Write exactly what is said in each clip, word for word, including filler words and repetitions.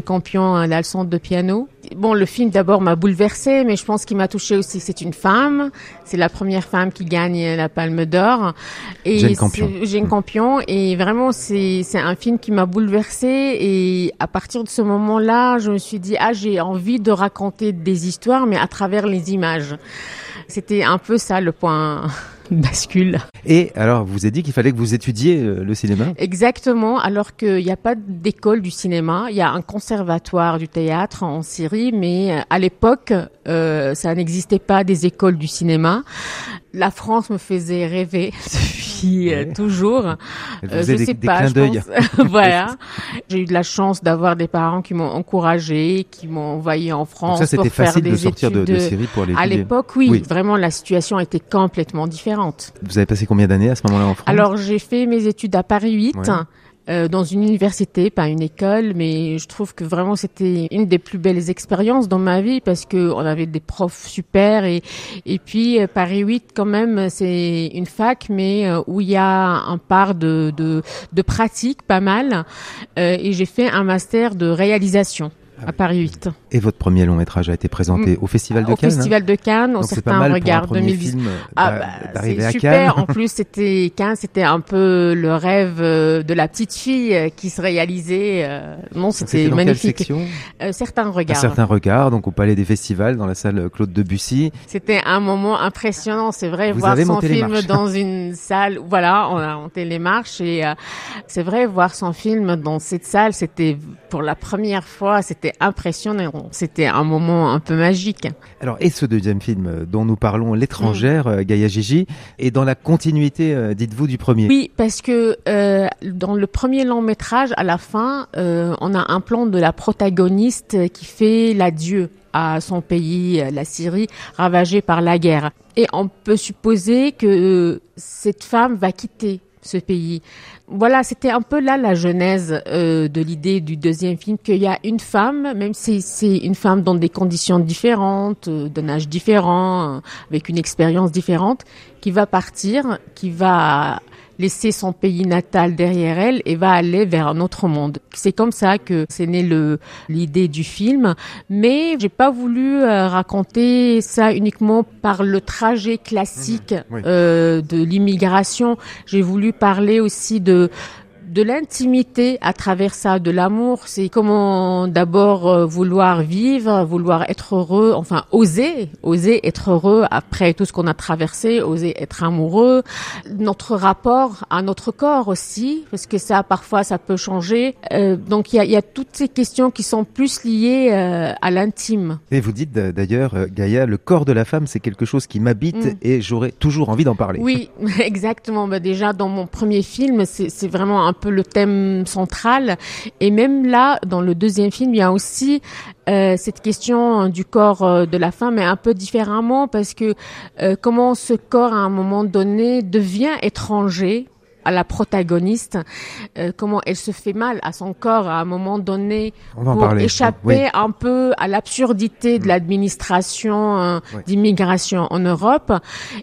Campion, la leçon de piano. Bon, le film d'abord m'a bouleversée, mais je pense qu'il m'a touchée aussi. C'est une femme, c'est la première femme qui gagne la Palme d'Or. Et Jane Campion. Jane Campion, et vraiment c'est c'est un film qui m'a bouleversée. Et à partir de ce moment-là, je me suis dit ah j'ai envie de raconter des histoires, mais à travers les images. C'était un peu ça le point bascule. Et alors, vous avez dit qu'il fallait que vous étudiez euh, le cinéma ? Exactement, alors qu'il n'y a pas d'école du cinéma, il y a un conservatoire du théâtre en Syrie, mais à l'époque, euh, ça n'existait pas des écoles du cinéma. La France me faisait rêver depuis euh, toujours. Euh, je des, sais des pas, je pense. Voilà. J'ai eu de la chance d'avoir des parents qui m'ont encouragé, qui m'ont envoyé en France. Donc ça, c'était pour faire facile des de sortir de, études. de Syrie pour aller À étudier. l'époque, oui, oui, vraiment la situation était complètement différente. Vous avez passé combien d'années à ce moment-là en France ? Alors j'ai fait mes études à Paris huit. Ouais. Euh, dans une université, pas une école, mais je trouve que vraiment c'était une des plus belles expériences dans ma vie parce que on avait des profs super et et puis euh, Paris huit quand même c'est une fac mais euh, où il y a un part de de de pratique pas mal euh, et j'ai fait un master de réalisation à Paris huit. Et votre premier long métrage a été présenté mmh. au Festival de au Cannes. Au Festival de Cannes, au Certains Regards deux mille dix. Ah, bah, d'arriver à super. Cannes. En plus, c'était Cannes, c'était un peu le rêve de la petite fille qui se réalisait. Non, c'était, c'était dans magnifique. Quelle section euh, Certains Regards. À Certains Regards, donc au Palais des Festivals, dans la salle Claude Debussy. C'était un moment impressionnant, c'est vrai, Vous voir avez son monté film les marches. dans une salle. Voilà, on a monté les marches et euh, c'est vrai, voir son film dans cette salle, c'était pour la première fois, c'était impressionnant. C'était un moment un peu magique. Alors, et ce deuxième film dont nous parlons, L'étrangère, mmh. Gaïa Gigi, est dans la continuité, euh, dites-vous, du premier. Oui, parce que euh, dans le premier long métrage, à la fin, euh, on a un plan de la protagoniste qui fait l'adieu à son pays, la Syrie, ravagée par la guerre. Et on peut supposer que euh, cette femme va quitter ce pays. Voilà, c'était un peu là la genèse euh, de l'idée du deuxième film, qu'il y a une femme, même si c'est une femme dans des conditions différentes, euh, d'un âge différent, euh, avec une expérience différente, qui va partir, qui va laisser son pays natal derrière elle et va aller vers un autre monde. C'est comme ça que c'est né le, l'idée du film, mais j'ai pas voulu euh, raconter ça uniquement par le trajet classique mmh, oui. euh, de l'immigration. J'ai voulu parler aussi de de l'intimité à travers ça, de l'amour. C'est comment d'abord euh, vouloir vivre, vouloir être heureux, enfin oser, oser être heureux après tout ce qu'on a traversé, oser être amoureux. Notre rapport à notre corps aussi, parce que ça parfois ça peut changer. Euh, donc il y a, y a toutes ces questions qui sont plus liées euh, à l'intime. Et vous dites d'ailleurs, euh, Gaïa, le corps de la femme, c'est quelque chose qui m'habite mmh. et j'aurais toujours envie d'en parler. Oui, exactement. Bah, déjà dans mon premier film, c'est, c'est vraiment un peu le thème central, et même là dans le deuxième film il y a aussi euh, cette question du corps euh, de la femme, mais un peu différemment, parce que euh, comment ce corps à un moment donné devient étranger à la protagoniste, euh, comment elle se fait mal à son corps à un moment donné pour parler, échapper oui. un peu à l'absurdité de l'administration euh, oui. d'immigration en Europe,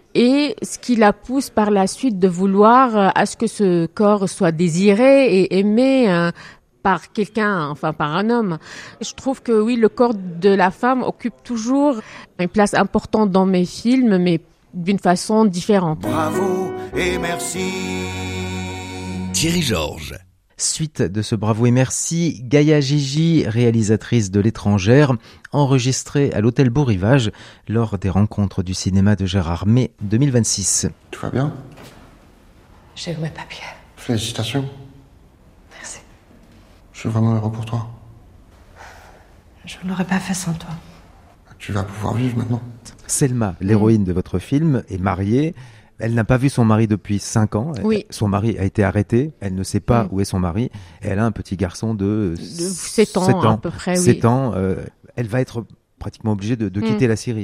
et ce qui la pousse par la suite de vouloir euh, à ce que ce corps soit désiré et aimé euh, par quelqu'un, enfin par un homme. Je trouve que oui, le corps de la femme occupe toujours une place importante dans mes films, mais d'une façon différente. Bravo et merci. Thierry Georges. Suite de ce bravo et merci, Gaïa Gigi, réalisatrice de L'étrangère, enregistrée à l'hôtel Beau Rivage lors des rencontres du cinéma de Gérard May deux mille vingt-six. Tout va bien ? J'ai eu mes papiers. Félicitations. Merci. Je suis vraiment heureux pour toi. Je ne l'aurais pas fait sans toi. Tu vas pouvoir vivre maintenant. Selma, l'héroïne mmh. de votre film, est mariée. Elle n'a pas vu son mari depuis cinq ans. Oui. Son mari a été arrêté. Elle ne sait pas mmh. où est son mari. Et elle a un petit garçon de, de sept ans, sept ans à peu près. sept oui. ans. Euh, elle va être pratiquement obligée de, de quitter mmh. la Syrie.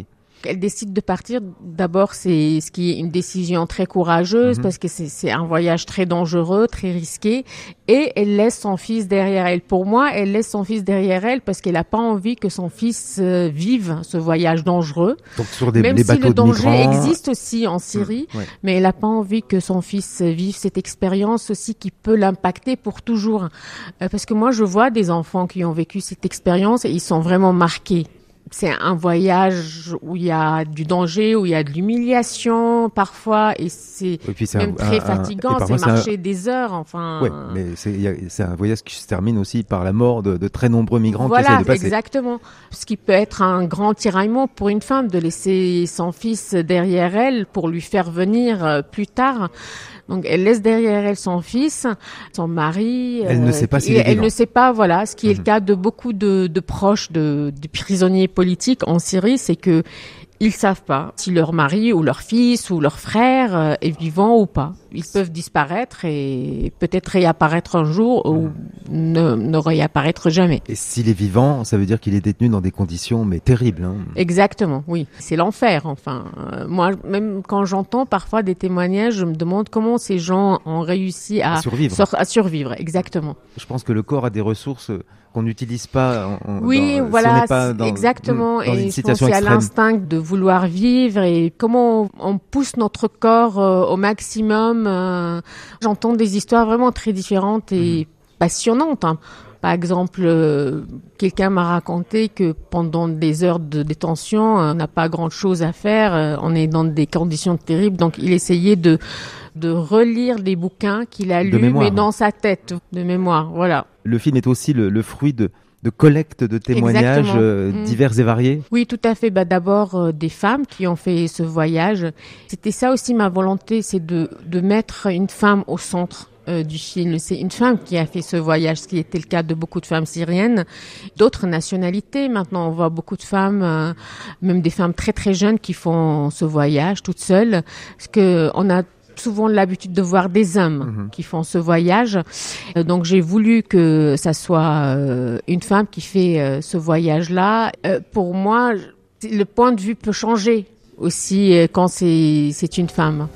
Elle décide de partir. D'abord, c'est ce qui est une décision très courageuse, mmh. parce que c'est, c'est un voyage très dangereux, très risqué. Et elle laisse son fils derrière elle. Pour moi, elle laisse son fils derrière elle parce qu'elle n'a pas envie que son fils euh, vive ce voyage dangereux. Donc sur des Même les si bateaux le danger de migrants... existe aussi en Syrie, mmh. ouais. mais elle n'a pas envie que son fils vive cette expérience aussi qui peut l'impacter pour toujours. Euh, parce que moi, je vois des enfants qui ont vécu cette expérience et ils sont vraiment marqués. C'est un voyage où il y a du danger, où il y a de l'humiliation parfois, et c'est, oui, c'est même un, très un, fatigant. Un, c'est marcher un... des heures, enfin. Oui, mais c'est, y a, c'est un voyage qui se termine aussi par la mort de, de très nombreux migrants voilà, qui essaient de passer. Exactement. Ce qui peut être un grand tiraillement pour une femme de laisser son fils derrière elle pour lui faire venir plus tard. Donc, elle laisse derrière elle son fils, son mari. Elle euh, ne sait pas s'il est vivant. Elle ne sait pas, voilà, ce qui est mmh. le cas de beaucoup de, de proches de, de prisonniers politiques en Syrie, c'est que ils savent pas si leur mari ou leur fils ou leur frère euh, est vivant ou pas. Ils peuvent disparaître et peut-être réapparaître un jour ou ne, ne réapparaître jamais. Et s'il est vivant, ça veut dire qu'il est détenu dans des conditions mais terribles. Hein. Exactement, oui. C'est l'enfer, enfin. Euh, moi, même quand j'entends parfois des témoignages, je me demande comment ces gens ont réussi à, à survivre. Sor- à survivre, exactement. Je pense que le corps a des ressources qu'on n'utilise pas. En, oui, dans, voilà, si on n'est pas dans, exactement. Dans et une je situation pense qu'il y a extrême. l'instinct de vouloir vivre et comment on, on pousse notre corps euh, au maximum. Euh, j'entends des histoires vraiment très différentes et mmh. passionnantes. Hein. Par exemple, euh, quelqu'un m'a raconté que pendant des heures de détention, on n'a pas grand-chose à faire. Euh, on est dans des conditions terribles, donc il essayait de de relire des bouquins qu'il a lus, mais dans sa tête, de mémoire. Voilà. Le film est aussi le, le fruit de de collecte de témoignages euh, mmh. divers et variés. Oui, tout à fait. Bah, d'abord, euh, des femmes qui ont fait ce voyage. C'était ça aussi ma volonté, c'est de de mettre une femme au centre euh, du film. C'est une femme qui a fait ce voyage, ce qui était le cas de beaucoup de femmes syriennes, d'autres nationalités. Maintenant, on voit beaucoup de femmes, euh, même des femmes très très jeunes qui font ce voyage toutes seules, parce que on a souvent l'habitude de voir des hommes mmh. qui font ce voyage. Euh, donc j'ai voulu que ça soit euh, une femme qui fait euh, ce voyage-là. Euh, pour moi, le point de vue peut changer aussi euh, quand c'est, c'est une femme.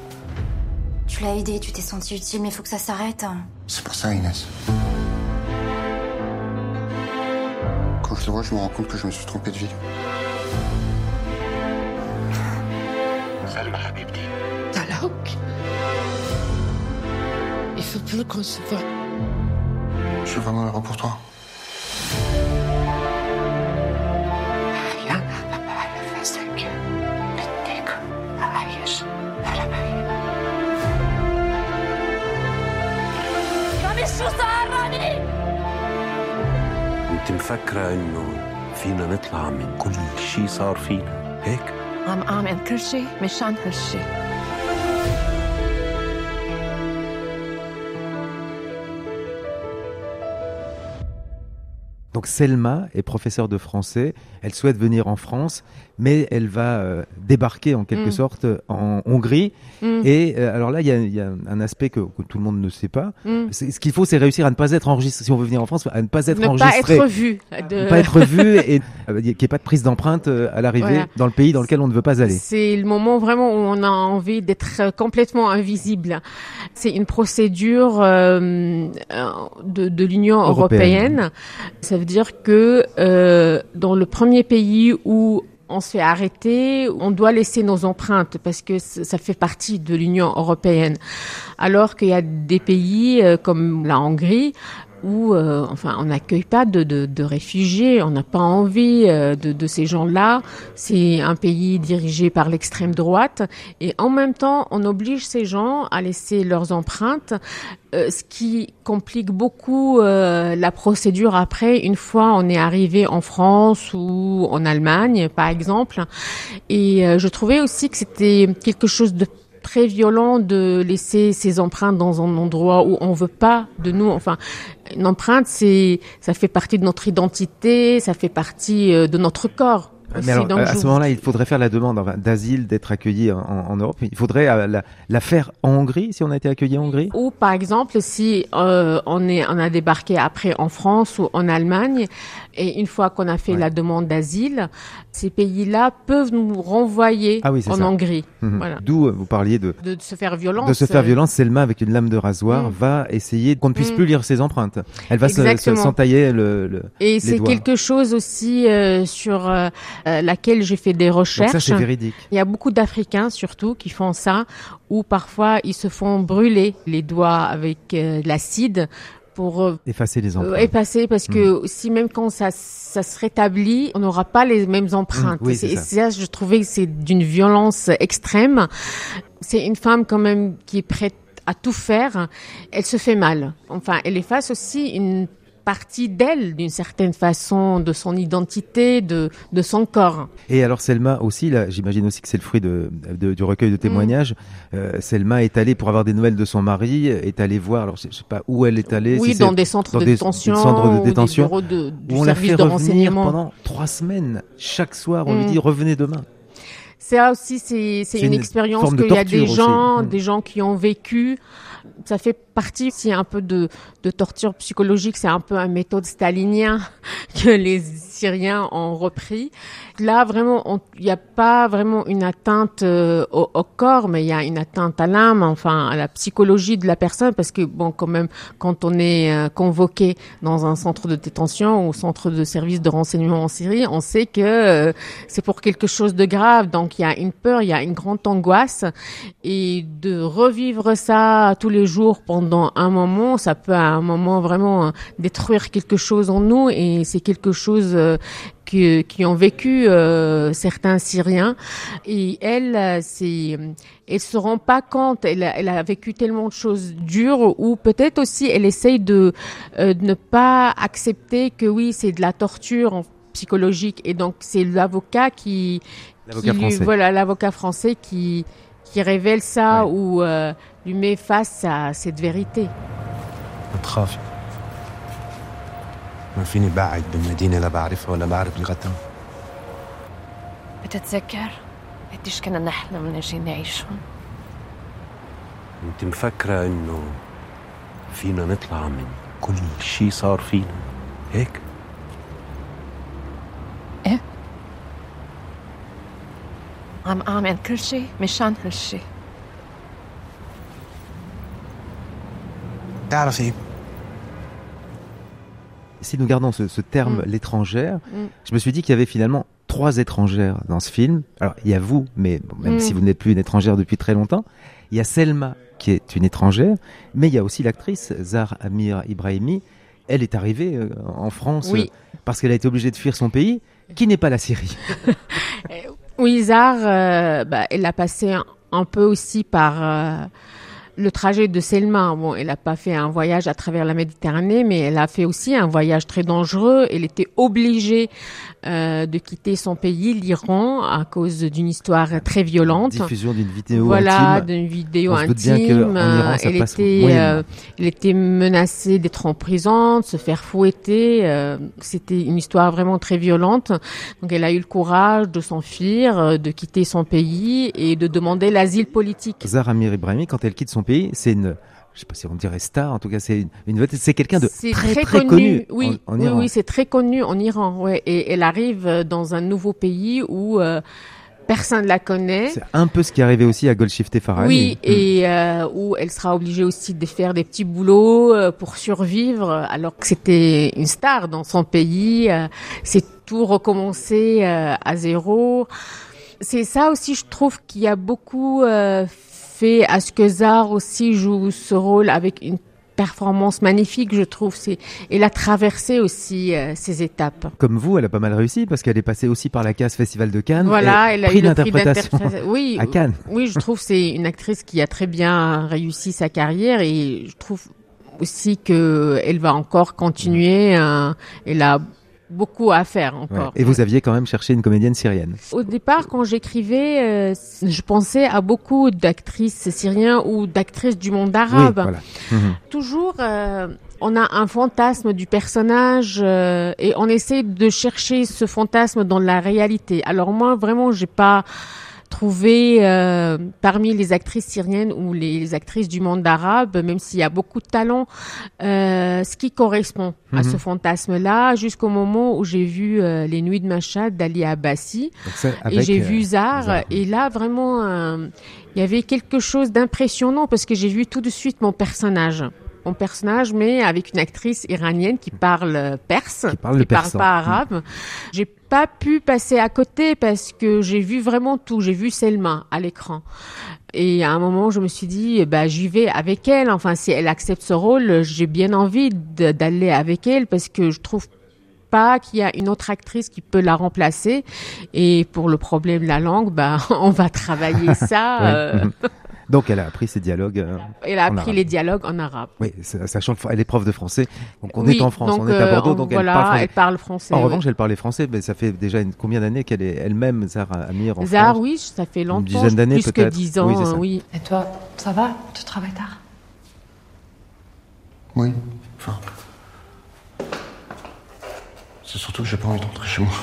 Tu l'as aidé, tu t'es sentie utile, mais il faut que ça s'arrête. C'est pour ça, Inès. Quand je le vois, je me rends compte que je me suis trompé de vie. Salma Habibti. Talak. Il faut plus qu'on se voit. Je suis vraiment heureux pour toi. انت مفكرة انه فينا نطلع من كل شيء صار فينا هيك؟ عم اعمل كل شيء مشان هالشيء. Donc Selma est professeure de français, elle souhaite venir en France, mais elle va euh, débarquer en quelque mmh. sorte en Hongrie. Mmh. Et euh, alors là, il y a, y a un aspect que, que tout le monde ne sait pas. Mmh. C'est, ce qu'il faut, c'est réussir à ne pas être enregistré. Si on veut venir en France, à ne pas être ne enregistré. Ne pas être vu. De... Ne pas être vu et euh, qu'il n'y ait pas de prise d'empreinte euh, à l'arrivée voilà. dans le pays dans lequel on ne veut pas aller. C'est le moment vraiment où on a envie d'être complètement invisible. C'est une procédure euh, de, de l'Union européenne. européenne. Ça veut dire que euh, dans le premier pays où on se fait arrêter, on doit laisser nos empreintes parce que ça fait partie de l'Union européenne. Alors qu'il y a des pays euh, comme la Hongrie où euh, enfin on n'accueille pas de, de, de réfugiés, on n'a pas envie euh, de, de ces gens-là. C'est un pays dirigé par l'extrême droite et en même temps on oblige ces gens à laisser leurs empreintes, euh, ce qui complique beaucoup euh, la procédure après une fois on est arrivé en France ou en Allemagne par exemple. Et euh, je trouvais aussi que c'était quelque chose de très violent de laisser ses empreintes dans un endroit où on veut pas de nous. Enfin, une empreinte, c'est, ça fait partie de notre identité, ça fait partie de notre corps. aussi. Mais alors, Donc, à je- ce moment-là, il faudrait faire la demande enfin, d'asile, d'être accueilli en, en Europe. Il faudrait euh, la, la faire en Hongrie, si on a été accueilli en Hongrie. Ou par exemple, si euh, on est, on a débarqué après en France ou en Allemagne, et une fois qu'on a fait Ouais. la demande d'asile, ces pays-là peuvent nous renvoyer Ah oui, c'est en ça. Hongrie. Mhm. Voilà. D'où euh, vous parliez de, De, de se faire violence. de se faire violence. Selma, avec une lame de rasoir, Mm. va essayer qu'on ne puisse Mm. plus lire ses empreintes. Elle va se- se- Exactement. s'entailler le, le... Et c'est doigts. quelque chose aussi euh, sur euh, euh, laquelle j'ai fait des Donc recherches. ça, c'est véridique. Il y a beaucoup d'Africains surtout qui font ça, où parfois ils se font brûler les doigts avec euh, de l'acide pour euh, Effacer les euh, empreintes. effacer, parce que si même quand ça, ça se rétablit, on n'aura pas les mêmes empreintes. Mmh, oui, c'est Et ça. ça, je trouvais que c'est d'une violence extrême. C'est une femme quand même qui est prête à tout faire. Elle se fait mal. Enfin, elle efface aussi une partie d'elle, d'une certaine façon, de son identité, de, de son corps. Et alors Selma aussi, là, j'imagine aussi que c'est le fruit de, de- du recueil de témoignages. Mm. Euh, Selma est allée pour avoir des nouvelles de son mari, est allée voir, alors je sais pas où elle est allée. Oui, si dans c'est- des centres dans de des- détention, des centres de ou détention, des bureaux de, du où on la service fait de revenir renseignement. pendant trois semaines. Chaque soir, on lui Mm. dit revenez demain. Ça aussi, c'est c'est C'est une, une expérience forme de qu'il y a des torture aussi. gens, Mm. des gens qui ont vécu. Ça fait partie aussi un peu de, de torture psychologique. C'est un peu un méthode stalinien que les Syriens ont repris. Là, vraiment, il n'y a pas vraiment une atteinte euh, au, au corps, mais il y a une atteinte à l'âme, enfin à la psychologie de la personne, parce que bon, quand même, quand on est euh, convoqué dans un centre de détention ou centre de service de renseignement en Syrie, on sait que euh, c'est pour quelque chose de grave. Donc il y a une peur, il y a une grande angoisse, et de revivre ça tous les jours pendant un moment, ça peut à un moment vraiment euh, détruire quelque chose en nous, et c'est quelque chose euh, que, qui ont vécu euh, certains Syriens. Et elle, euh, c'est, elle se rend pas compte. Elle a, elle a vécu tellement de choses dures, ou peut-être aussi elle essaye de, euh, de ne pas accepter que oui, c'est de la torture en- psychologique. Et donc c'est l'avocat qui, L'avocat qui lui- français. voilà, l'avocat français qui qui révèle ça, Ouais. ou euh, lui met face à cette vérité. ما تخافي ما فيني بعد بالمدينة لا بعرفها ولا بعرف لغتها. بتتذكر قديش كنا نحلم نجي نعيش هون؟ انت مفكرة انه فينا نطلع من كل شي صار فينا هيك؟ ايه عم أعمل كل شي مشان هالشي. تعرفي Si nous gardons ce, ce terme, Mm. l'étrangère, Mm. je me suis dit qu'il y avait finalement trois étrangères dans ce film. Alors, il y a vous, mais bon, même Mm. si vous n'êtes plus une étrangère depuis très longtemps, il y a Selma qui est une étrangère, mais il y a aussi l'actrice Zahra Amir Ibrahimi. Elle est arrivée euh, en France Oui. euh, parce qu'elle a été obligée de fuir son pays, qui n'est pas la Syrie. Oui, Zahra, euh, bah, elle a passé un, un peu aussi par euh, le trajet de Selma. Bon, elle n'a pas fait un voyage à travers la Méditerranée, mais elle a fait aussi un voyage très dangereux. Elle était obligée euh, de quitter son pays, l'Iran, à cause d'une histoire très violente. Diffusion d'une vidéo Voilà, intime. d'une vidéo On se doute bien intime. qu'en Iran, ça elle passe était, moyennement. euh, elle était menacée d'être en prison, de se faire fouetter. euh, C'était une histoire vraiment très violente. Donc, elle a eu le courage de s'enfuir, euh, de quitter son pays et de demander l'asile politique. Zahra Amir Ibrahimi, quand elle quitte son pays, c'est une, je sais pas si on dirait star, en tout cas c'est une, une vedette, c'est quelqu'un de C'est très très, connu, Oui, en, en oui, Iran. oui, c'est très connu en Iran. Ouais, et elle arrive euh, dans un nouveau pays où euh, personne ne la connaît. C'est un peu ce qui est arrivé aussi à Golshifteh Farahani. Oui, et euh, où elle sera obligée aussi de faire des petits boulots euh, pour survivre, alors que c'était une star dans son pays. euh, c'est tout recommencer euh, à zéro. C'est ça aussi, je trouve qu'il y a beaucoup euh, fait à ce que Zahra aussi joue ce rôle avec une performance magnifique, je trouve. C'est, elle a traversé aussi euh, ces étapes. Comme vous, elle a pas mal réussi parce qu'elle est passée aussi par la case Festival de Cannes. Voilà, et elle a prix eu le prix d'interprétation d'interprétation. Oui, à Cannes. oui, je trouve que c'est une actrice qui a très bien réussi sa carrière, et je trouve aussi que elle va encore continuer. Hein. Elle a beaucoup à faire encore. Ouais. Et vous aviez quand même cherché une comédienne syrienne. Au départ, quand j'écrivais, euh, je pensais à beaucoup d'actrices syriennes ou d'actrices du monde arabe. Oui, voilà. Mmh. Toujours, euh, on a un fantasme du personnage euh, et on essaie de chercher ce fantasme dans la réalité. Alors moi, vraiment, j'ai pas trouvé euh, parmi les actrices syriennes ou les, les actrices du monde arabe, même s'il y a beaucoup de talent, euh, ce qui correspond mm-hmm. à ce fantasme-là, jusqu'au moment où j'ai vu euh, Les Nuits de Mashhad d'Ali Abbasi et j'ai euh, vu Zar, Zar, et là vraiment euh, il y avait quelque chose d'impressionnant parce que j'ai vu tout de suite mon personnage. Mon personnage, mais avec une actrice iranienne qui parle perse, qui parle, qui parle pas arabe. Mmh. J'ai pas pu passer à côté parce que j'ai vu vraiment tout. J'ai vu Selma à l'écran. Et à un moment, je me suis dit, bah, j'y vais avec elle. Enfin, si elle accepte ce rôle, j'ai bien envie de, d'aller avec elle parce que je trouve pas qu'il y a une autre actrice qui peut la remplacer. Et pour le problème de la langue, bah, on va travailler ça. ouais. euh... Donc elle a appris ces dialogues. Euh, elle a appris arabe. les dialogues en arabe. Oui, sachant qu'elle est prof de français. Donc on oui, est en France, donc, on est à Bordeaux, euh, donc voilà, elle parle français. Elle parle français en oui. revanche, elle parlait français, mais ça fait déjà une, combien d'années qu'elle est elle-même Zar Amir en Zar, France oui, ça fait longtemps. Une dizaine d'années plus peut-être. Que dix ans, oui, c'est ça. oui. Et toi, ça va? Tu travailles tard? Oui, enfin. C'est surtout que j'ai pas envie de rentrer chez moi.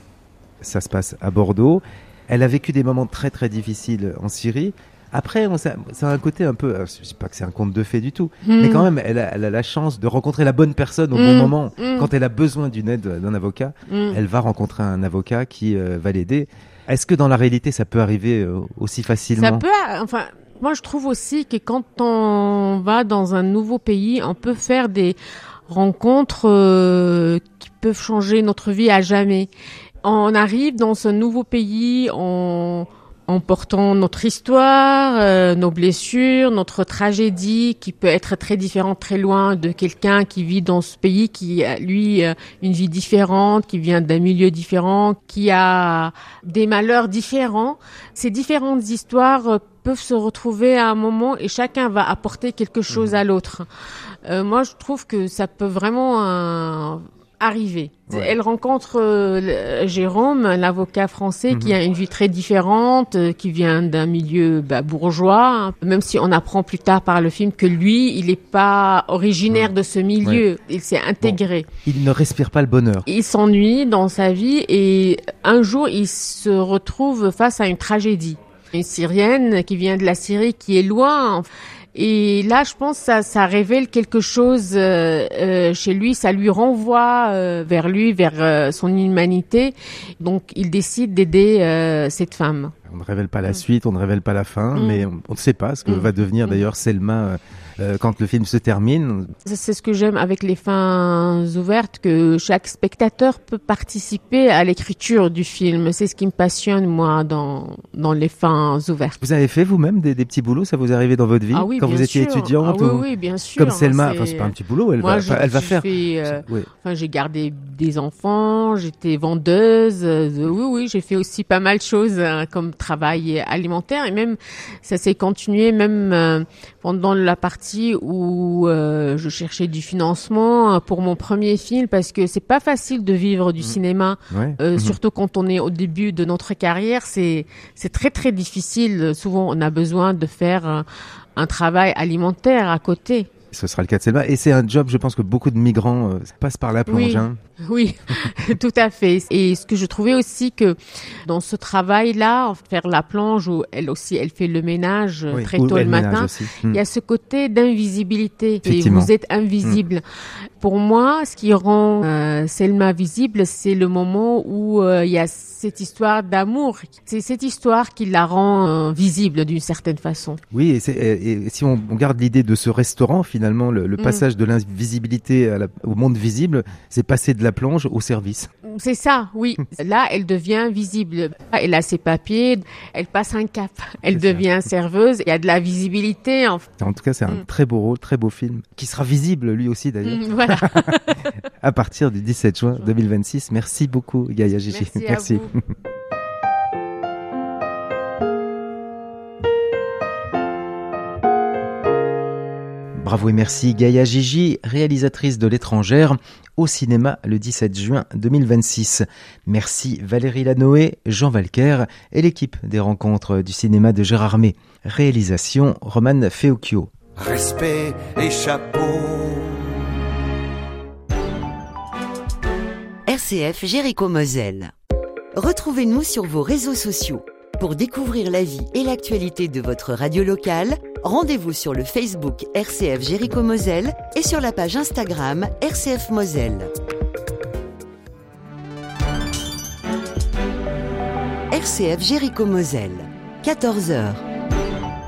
Ça se passe à Bordeaux. Elle a vécu des moments très très difficiles en Syrie. Après, on, ça, ça a un côté un peu, je ne dis pas que c'est un conte de fées du tout, mmh. mais quand même, elle a, elle a la chance de rencontrer la bonne personne au mmh. bon moment. Mmh. Quand elle a besoin d'une aide d'un avocat, mmh. elle va rencontrer un avocat qui euh, va l'aider. Est-ce que dans la réalité, ça peut arriver euh, aussi facilement ? Ça peut, enfin, moi je trouve aussi que quand on va dans un nouveau pays, on peut faire des rencontres euh, qui peuvent changer notre vie à jamais. On arrive dans ce nouveau pays, on... en portant notre histoire, euh, nos blessures, notre tragédie qui peut être très différente, très loin de quelqu'un qui vit dans ce pays, qui a, lui, euh, une vie différente, qui vient d'un milieu différent, qui a des malheurs différents. Ces différentes histoires euh, peuvent se retrouver à un moment et chacun va apporter quelque chose mmh. à l'autre. Euh, moi, je trouve que ça peut vraiment... Euh, arriver. Ouais. Elle rencontre euh, Jérôme, l'avocat français, mm-hmm. qui a une vie très différente, euh, qui vient d'un milieu bah, bourgeois, hein. Même si on apprend plus tard par le film que lui, il n'est pas originaire ouais. de ce milieu. Ouais. Il s'est intégré. Bon. Il ne respire pas le bonheur. Il s'ennuie dans sa vie et un jour, il se retrouve face à une tragédie. Une Syrienne qui vient de la Syrie, qui est loin. Et là, je pense que ça, ça révèle quelque chose euh, euh, chez lui, ça lui renvoie euh, vers lui, vers euh, son humanité. Donc, il décide d'aider euh, cette femme. On ne révèle pas la suite, on ne révèle pas la fin, mmh. mais on ne sait pas ce que mmh. va devenir d'ailleurs Selma euh, euh, quand le film se termine. C'est ce que j'aime avec les fins ouvertes, que chaque spectateur peut participer à l'écriture du film. C'est ce qui me passionne, moi, dans, dans les fins ouvertes. Vous avez fait vous-même des, des petits boulots, ça vous est arrivé dans votre vie ah oui, quand vous étiez sûr. étudiante ah ou... oui, oui, bien sûr. Comme Selma, c'est... enfin c'est pas un petit boulot, elle moi, va, elle va faire. Fait, euh, oui. Enfin, j'ai gardé des enfants, j'étais vendeuse. Euh, oui, oui, j'ai fait aussi pas mal de choses hein, comme travail alimentaire et même ça s'est continué même euh, pendant la partie où euh, je cherchais du financement pour mon premier film parce que c'est pas facile de vivre du mmh. cinéma, ouais. euh, mmh. surtout quand on est au début de notre carrière, c'est c'est très très difficile. Souvent, on a besoin de faire un, un travail alimentaire à côté. Ce sera le cas de Selma. Et c'est un job, je pense que beaucoup de migrants euh, passent par la plonge. Oui, hein. oui tout à fait. Et ce que je trouvais aussi que dans ce travail-là, faire la plonge, où elle aussi, elle fait le ménage oui, très tôt le matin, il mmh. y a ce côté d'invisibilité. Et vous êtes invisible. Mmh. Pour moi, ce qui rend euh, Selma visible, c'est le moment où euh, il y a cette histoire d'amour. C'est cette histoire qui la rend euh, visible d'une certaine façon. Oui, et, c'est, et, et si on, on garde l'idée de ce restaurant, finalement, le, le passage mmh. de l'invisibilité à la, au monde visible, c'est passer de la plonge au service. C'est ça, oui. Là, elle devient visible. Elle a ses papiers, elle passe un cap. Elle c'est devient ça. serveuse. Il y a de la visibilité. En, en tout cas, c'est un mmh. très beau rôle, très beau film, qui sera visible lui aussi d'ailleurs. Mmh, voilà. À partir du dix-sept juin deux mille vingt-six. Merci beaucoup, Gaïa Gigi. Merci. Merci. À vous. Bravo et merci Gaïa Gigi, réalisatrice de L'étrangère, au cinéma le dix-sept juin deux mille vingt-six. Merci Valérie Lanoé, Jean Valquer et l'équipe des rencontres du cinéma de Gérard May. Réalisation Roman Feocchio. Respect et chapeau. R C F Jéricho-Moselle. Retrouvez-nous sur vos réseaux sociaux. Pour découvrir la vie et l'actualité de votre radio locale, rendez-vous sur le Facebook R C F Jéricho-Moselle et sur la page Instagram R C F Moselle. R C F Jéricho-Moselle, quatorze heures.